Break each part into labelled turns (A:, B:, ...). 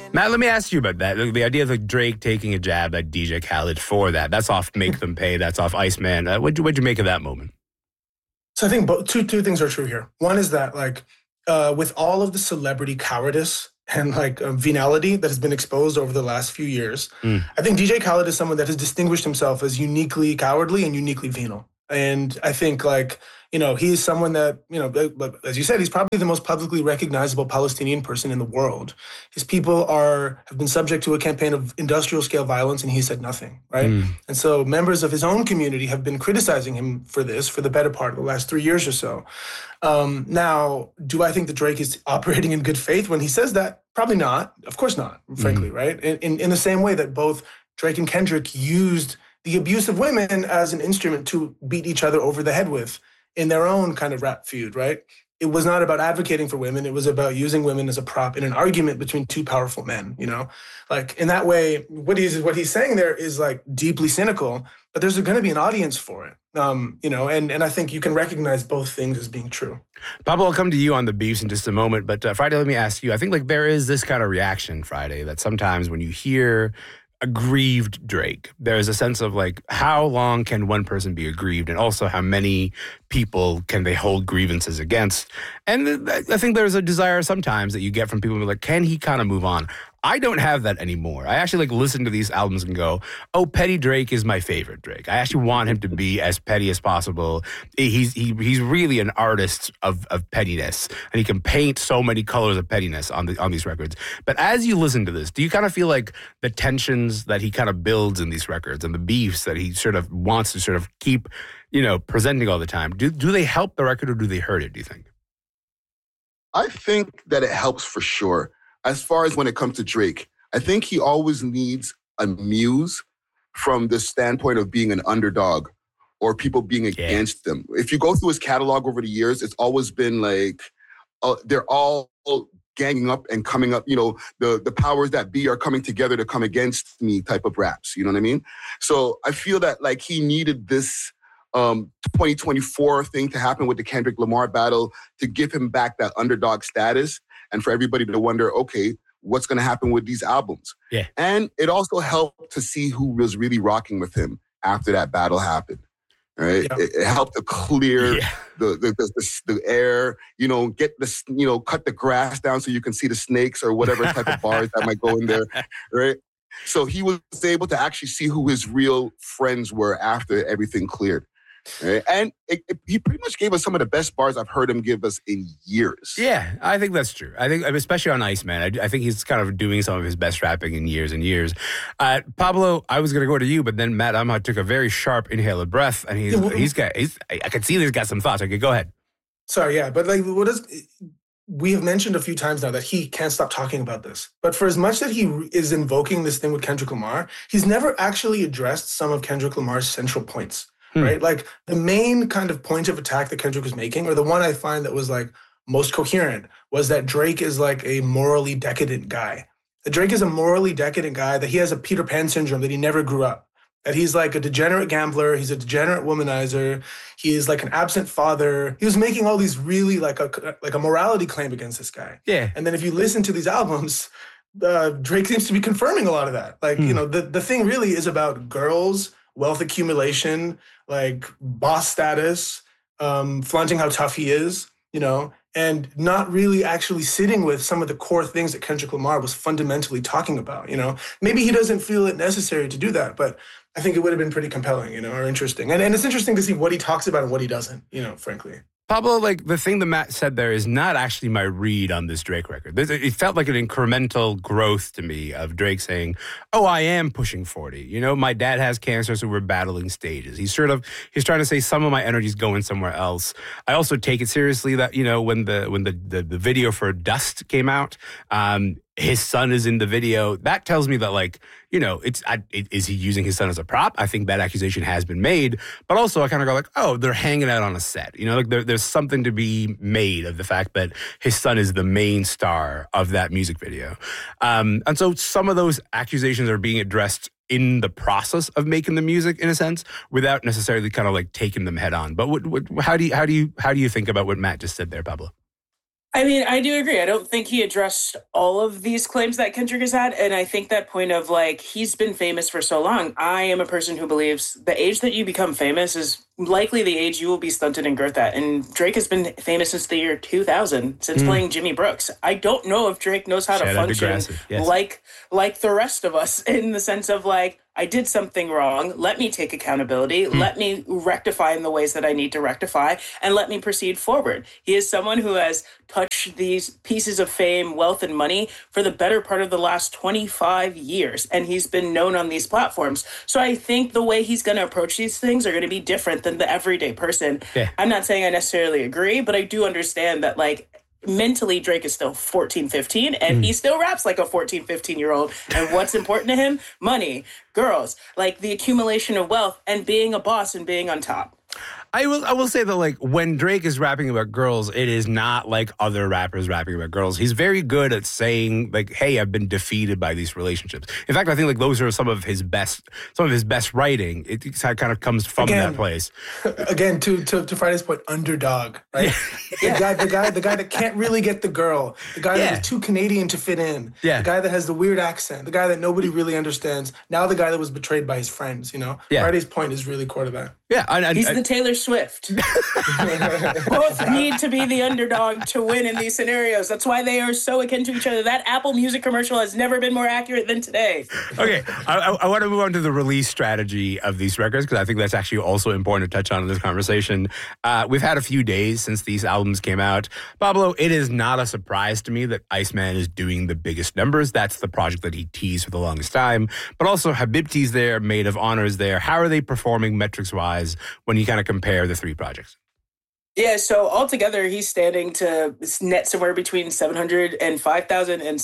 A: Matt, let me ask you about that. The idea of like Drake taking a jab at DJ Khaled for that. That's off Make Them Pay. That's off Iceman. What'd you make of that moment?
B: So I think two things are true here. One is that like with all of the celebrity cowardice and like venality that has been exposed over the last few years, I think DJ Khaled is someone that has distinguished himself as uniquely cowardly and uniquely venal. And I think like, he's someone that, as you said, he's probably the most publicly recognizable Palestinian person in the world. His people have been subject to a campaign of industrial scale violence and he said nothing, right? And so members of his own community have been criticizing him for this for the better part of the last 3 years or so. Now, do I think that Drake is operating in good faith when he says that? Probably not. Of course not, frankly, right? In the same way that both Drake and Kendrick used the abuse of women as an instrument to beat each other over the head with in their own kind of rap feud, right? It was not about advocating for women. It was about using women as a prop in an argument between two powerful men, Like, in that way, what he's saying there is, like, deeply cynical, but there's going to be an audience for it, and I think you can recognize both things as being true.
A: Pablo, I'll come to you on the beefs in just a moment, but Friday, let me ask you, I think, like, there is this kind of reaction, Friday, that sometimes when you hear aggrieved Drake, there's a sense of like, how long can one person be aggrieved, and also how many people can they hold grievances against? And I think there's a desire sometimes that you get from people like, can he kind of move on? I don't have that anymore. I actually like listen to these albums and go, oh, Petty Drake is my favorite Drake. I actually want him to be as petty as possible. He's really an artist of pettiness, and he can paint so many colors of pettiness on these records. But as you listen to this, do you kind of feel like the tensions that he kind of builds in these records and the beefs that he sort of wants to sort of keep, presenting all the time, do they help the record or do they hurt it, do you think?
C: I think that it helps for sure. As far as when it comes to Drake, I think he always needs a muse from the standpoint of being an underdog or people being against them. If you go through his catalog over the years, it's always been like, they're all ganging up and coming up, the powers that be are coming together to come against me type of raps, you know what I mean? So I feel that like he needed this 2024 thing to happen with the Kendrick Lamar battle to give him back that underdog status and for everybody to wonder, okay, what's going to happen with these albums?
A: Yeah.
C: And it also helped to see who was really rocking with him after that battle happened, right? Yeah. It helped to clear the air, cut the grass down so you can see the snakes or whatever type of bars that might go in there, right? So he was able to actually see who his real friends were after everything cleared. Right? And he pretty much gave us some of the best bars I've heard him give us in years.
A: Yeah, I think that's true. I think, especially on Iceman, I think he's kind of doing some of his best rapping in years and years. Pablo, I was going to go to you, but then Matt Amhad took a very sharp inhale of breath, and I can see he's got some thoughts. Okay, go ahead.
B: Sorry, yeah, but we have mentioned a few times now that he can't stop talking about this. But for as much that he is invoking this thing with Kendrick Lamar, he's never actually addressed some of Kendrick Lamar's central points. Right? Like the main kind of point of attack that Kendrick was making, or the one I find that was like most coherent, was that Drake is like a morally decadent guy. That Drake is a morally decadent guy, that he has a Peter Pan syndrome, that he never grew up. That he's like a degenerate gambler, he's a degenerate womanizer, he is like an absent father. He was making all these really like a morality claim against this guy.
A: Yeah.
B: And then if you listen to these albums, Drake seems to be confirming a lot of that. Like, the thing really is about girls, wealth accumulation, like boss status, flaunting how tough he is, and not really actually sitting with some of the core things that Kendrick Lamar was fundamentally talking about, Maybe he doesn't feel it necessary to do that, but I think it would have been pretty compelling, or interesting. And it's interesting to see what he talks about and what he doesn't, frankly.
A: Pablo, like the thing that Matt said there is not actually my read on this Drake record. It felt like an incremental growth to me of Drake saying, oh, I am pushing 40. My dad has cancer, so we're battling stages. He's trying to say some of my energy's going somewhere else. I also take it seriously that, when the video for Dust came out, his son is in the video. That tells me that, like, is he using his son as a prop? I think that accusation has been made. But also I kind of go like, oh, they're hanging out on a set. Like there's something to be made of the fact that his son is the main star of that music video. And so some of those accusations are being addressed in the process of making the music, in a sense, without necessarily kind of like taking them head on. But how do you think about what Matt just said there, Pablo?
D: I mean, I do agree. I don't think he addressed all of these claims that Kendrick has had. And I think that point of like, he's been famous for so long. I am a person who believes the age that you become famous is likely the age you will be stunted in girth at. And Drake has been famous since the year 2000, since playing Jimmy Brooks. I don't know if Drake knows how to function like the rest of us, in the sense of like, I did something wrong. Let me take accountability. Let me rectify in the ways that I need to rectify, and let me proceed forward. He is someone who has touched these pieces of fame, wealth, and money for the better part of the last 25 years. And he's been known on these platforms. So I think the way he's going to approach these things are going to be different than the everyday person. Yeah. I'm not saying I necessarily agree, but I do understand that, like, mentally Drake is still 14, 15, and he still raps like a 14, 15-year-old. And what's important to him? Money, girls, like the accumulation of wealth, and being a boss and being on top.
A: I will say that, like, when Drake is rapping about girls, it is not like other rappers rapping about girls. He's very good at saying, like, hey, I've been defeated by these relationships. In fact, I think, like, those are some of his best writing. It kind of comes from that place.
B: Again, to Friday's point, underdog, right? The guy that can't really get the girl, the guy that is too Canadian to fit in, the guy that has the weird accent, the guy that nobody really understands. Now the guy that was betrayed by his friends, you know? Friday's point is really core to that.
A: Yeah,
D: he's the Taylor Swift. Both need to be the underdog to win in these scenarios. That's why they are so akin to each other. That Apple Music commercial has never been more accurate than today.
A: Okay, I want to move on to the release strategy of these records, because I think that's actually also important to touch on in this conversation. We've had a few days since these albums came out. Pablo, it is not a surprise to me that Iceman is doing the biggest numbers. That's the project that he teased for the longest time. But also Habibti's there, Maid of Honor is there. How are they performing metrics-wise when you kind of compare the three projects?
D: Yeah, so altogether, he's standing to net somewhere between 705,000 and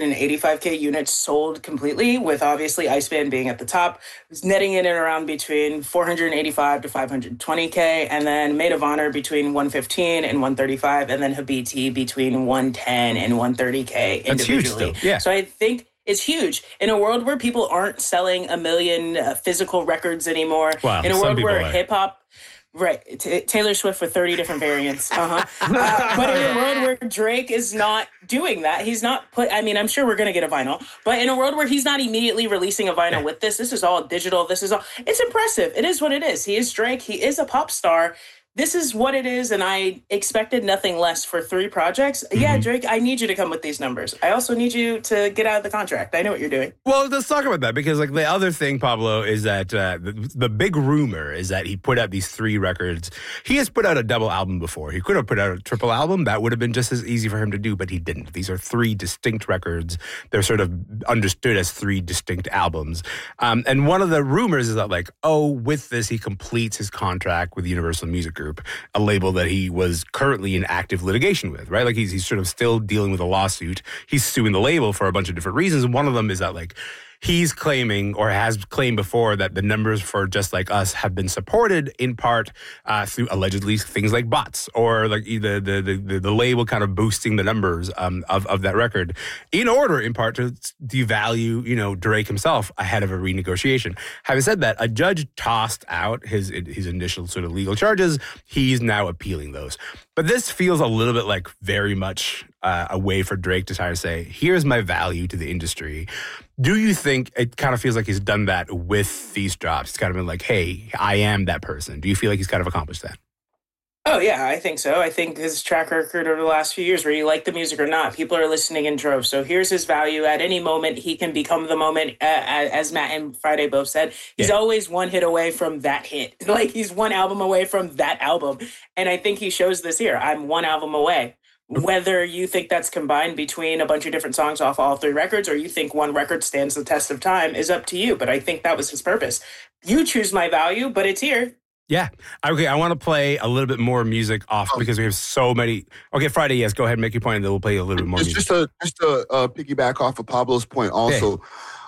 D: 785K units sold completely, with obviously Iceman being at the top. He's netting in and around between 485 to 520K, and then Maid of Honor between 115 and 135, and then Habibti between 110 and 130K individually. That's huge still. Yeah. So I think it's huge. In a world where people aren't selling 1 million physical records anymore, in a world where hip-hop... Right. Taylor Swift with 30 different variants. But in a world where Drake is not doing that, he's not I'm sure we're going to get a vinyl, but in a world where he's not immediately releasing a vinyl with this is all digital. It's impressive. It is what it is. He is Drake. He is a pop star. This is what it is, and I expected nothing less for 3 projects. Yeah, Drake, I need you to come with these numbers. I also need you to get out of the contract. I know what you're doing.
A: Well, let's talk about that, because like the other thing, Pablo, is that the big rumor is that he put out these 3 records. He has put out a double album before. He could have put out a triple album. That would have been just as easy for him to do, but he didn't. These are 3 distinct records. They're sort of understood as 3 distinct albums. And one of the rumors is that, like, with this, he completes his contract with Universal Music Group, a label that he was currently in active litigation with, right? Like he's sort of still dealing with a lawsuit. He's suing the label for a bunch of different reasons. And one of them is that, like, he's claiming, or has claimed before, that the numbers for Just Like Us have been supported in part through allegedly things like bots, or like the label kind of boosting the numbers of that record in order, in part, to devalue, Drake himself ahead of a renegotiation. Having said that, a judge tossed out his initial sort of legal charges. He's now appealing those. But this feels a little bit like very much a way for Drake to try to say, here's my value to the industry. Do you think it kind of feels like he's done that with these drops? He's kind of been like, hey, I am that person. Do you feel like he's kind of accomplished that?
D: Oh, yeah, I think so. I think his track record over the last few years, where you like the music or not, people are listening in droves. So here's his value. At any moment, he can become the moment, as Matt and Friday both said. He's always one hit away from that hit. Like, he's one album away from that album. And I think he shows this here. I'm one album away. Whether you think that's combined between a bunch of different songs off all 3 records, or you think one record stands the test of time, is up to you. But I think that was his purpose. You choose my value, but it's here.
A: Yeah. Okay, I want to play a little bit more music off because we have so many. Okay, Friday, yes, go ahead and make your point, and then we'll play a little bit more music.
C: Just to piggyback off of Pablo's point also,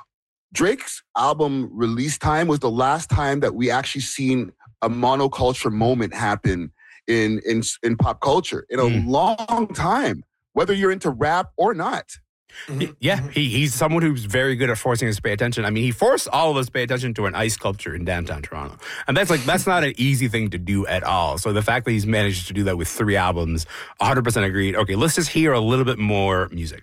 C: Drake's album release time was the last time that we actually seen a monoculture moment happen in pop culture in a long time, whether you're into rap or not.
A: Yeah, he's someone who's very good at forcing us to pay attention. I mean, he forced all of us to pay attention to an ice sculpture in downtown Toronto. And that's not an easy thing to do at all. So the fact that he's managed to do that with 3 albums, 100% agreed. Okay, let's just hear a little bit more music.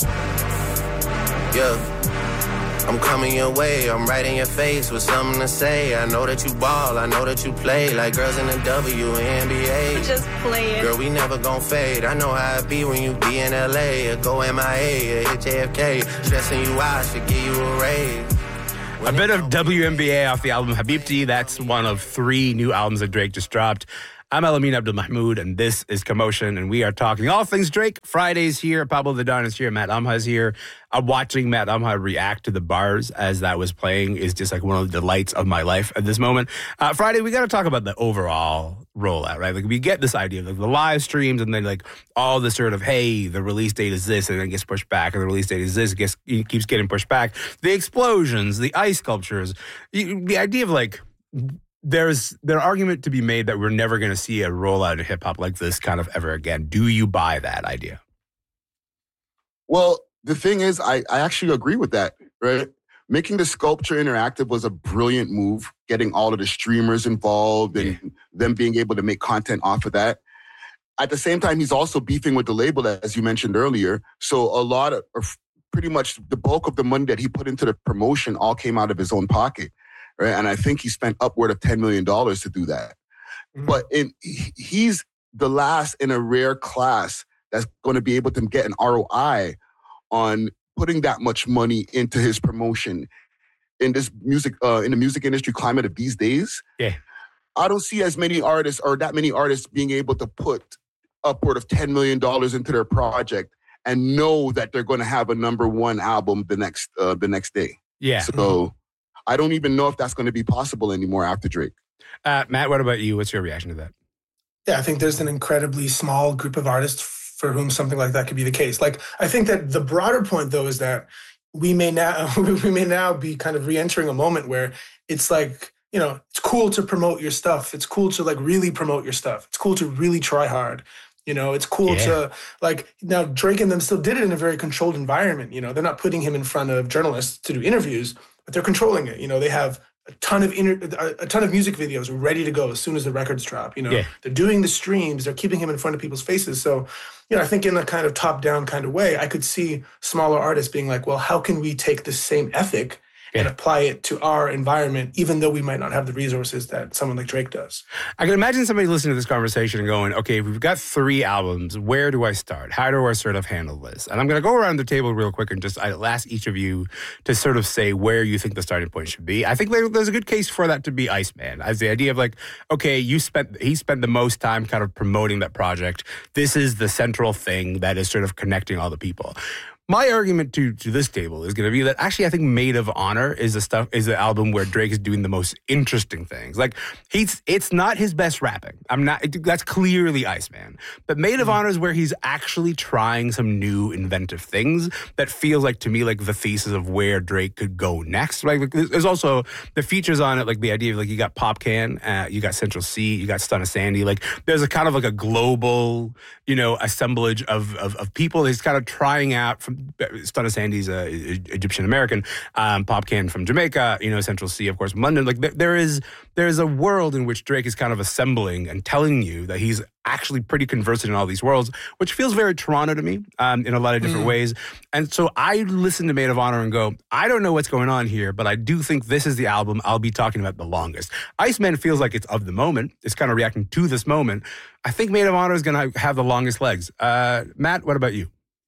E: Yeah. I'm coming your way, I'm right in your face with something to say. I know that you ball, I know that you play like girls in the WNBA.
F: Just play it.
E: Girl, we never gon' fade. I know how it be when you be in LA or go MIA or hit JFK. Stressing you out, should give you a raise.
A: A bit of WNBA off the album Habibti. That's one of 3 new albums that Drake just dropped. I'm Elamin Abdelmahmoud, and this is Commotion, and we are talking all things Drake. Friday's here, Pablo the Don is here, Matt Amha is here. Watching Matt Amha react to the bars as that was playing is just like one of the delights of my life at this moment. Friday, we got to talk about the overall rollout, right? Like, we get this idea of like the live streams, and then like all the sort of, hey, the release date is this, and then it gets pushed back, and the release date is this, keeps getting pushed back. The explosions, the ice sculptures, the idea of like, there's an argument to be made that we're never going to see a rollout of hip hop like this kind of ever again. Do you buy that idea?
C: Well, the thing is, I actually agree with that, right? Making the sculpture interactive was a brilliant move, getting all of the streamers involved and them being able to make content off of that. At the same time, he's also beefing with the label, as you mentioned earlier. So a lot of, pretty much the bulk of the money that he put into the promotion all came out of his own pocket. Right? And I think he spent upward of $10 million to do that. Mm-hmm. But he's the last in a rare class that's going to be able to get an ROI on putting that much money into his promotion in this music, in the music industry climate of these days.
A: Yeah,
C: I don't see as many artists or that many artists being able to put upward of $10 million into their project and know that they're going to have a #1 album the next day.
A: Yeah.
C: So I don't even know if that's going to be possible anymore after Drake.
A: Matt, what about you? What's your reaction to that?
B: Yeah, I think there's an incredibly small group of artists for whom something like that could be the case. Like, I think that the broader point, though, is that we may now be kind of re-entering a moment where it's like, you know, it's cool to promote your stuff. It's cool to like really promote your stuff. It's cool to really try hard. You know, it's cool to like, now Drake and them still did it in a very controlled environment. You know, they're not putting him in front of journalists to do interviews, but they're controlling it. You know, they have a ton of music videos ready to go as soon as the records drop. You know, they're doing the streams, they're keeping him in front of people's faces. So, you know, I think in a kind of top-down kind of way, I could see smaller artists being like, well, how can we take this same ethic and apply it to our environment, even though we might not have the resources that someone like Drake does?
A: I can imagine somebody listening to this conversation and going, okay, we've got 3 albums. Where do I start? How do I sort of handle this? And I'm going to go around the table real quick and I'll ask each of you to sort of say where you think the starting point should be. I think there's a good case for that to be Iceman, as the idea of like, okay, he spent the most time kind of promoting that project. This is the central thing that is sort of connecting all the people. My argument to this table is going to be that actually I think Maid of Honor is the album where Drake is doing the most interesting things. Like it's not his best rapping. That's clearly Iceman. But Maid of Honor is where he's actually trying some new inventive things that feels like to me like the thesis of where Drake could go next. Like there's also the features on it, like the idea of like you got Popcan, you got Central C, you got Stunna Sandy. Like there's a kind of like a global, you know, assemblage of people he's kind of trying out. From Stunna Sandy's Egyptian American, Popcan from Jamaica, you know, Central C, of course, from London. Like there is a world in which Drake is kind of assembling and telling you that he's actually pretty conversant in all these worlds, which feels very Toronto to me in a lot of different ways. And so I listen to Maid of Honor and go, I don't know what's going on here, but I do think this is the album I'll be talking about the longest. Iceman feels like it's of the moment. It's kind of reacting to this moment. I think Maid of Honor is going to have the longest legs. Matt, what about you?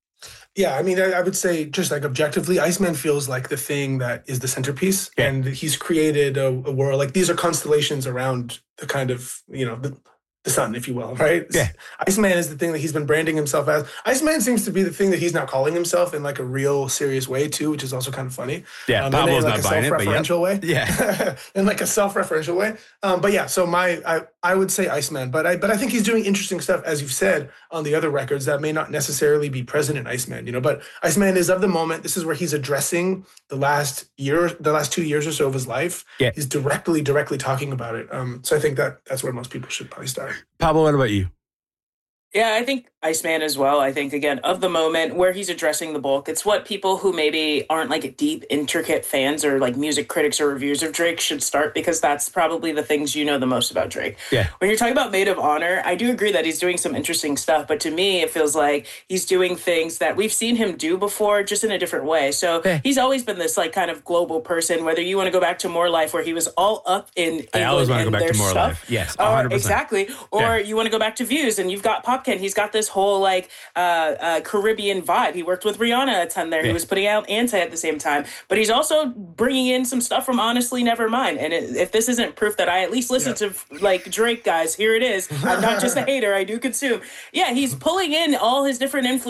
B: Yeah, I mean, I would say just like objectively, Iceman feels like the thing that is the centerpiece. Yeah. And he's created a world, like these are constellations around the kind of, you know, the sun, if you will, right?
A: Yeah.
B: Iceman is the thing that he's been branding himself as. Iceman seems to be the thing that he's now calling himself in like a real serious way too, which is also kind of funny.
A: Yeah, Pablo's
B: like
A: not buying it, but yeah.
B: Way.
A: Yeah.
B: In like a self-referential way. But yeah, so I would say Iceman, but I think he's doing interesting stuff, as you've said, on the other records that may not necessarily be present in Iceman, you know, but Iceman is of the moment. This is where he's addressing the last 2 years or so of his life.
A: Yeah.
B: He's directly talking about it. So I think that's where most people should probably start.
A: Pablo, what about you?
D: Yeah, I think Iceman as well. I think, again, of the moment where he's addressing the bulk, it's what people who maybe aren't like deep, intricate fans or like music critics or reviewers of Drake should start, because that's probably the things you know the most about Drake.
A: Yeah.
D: When you're talking about Maid of Honor, I do agree that he's doing some interesting stuff, but to me, it feels like he's doing things that we've seen him do before, just in a different way. So he's always been this like kind of global person, whether you want to go back to More Life, where he was all up in England.
A: I always want to go back to More
D: stuff.
A: Life. Yes, 100%.
D: Exactly. Or you want to go back to Views, and you've got Popkin. He's got this whole like Caribbean vibe. He worked with Rihanna a ton there. He was putting out Anti at the same time, but he's also bringing in some stuff from Honestly Nevermind. And if this isn't proof that I at least listen to like Drake, guys, here it is. I'm not just a hater. I do consume. Yeah, he's pulling in all his different influences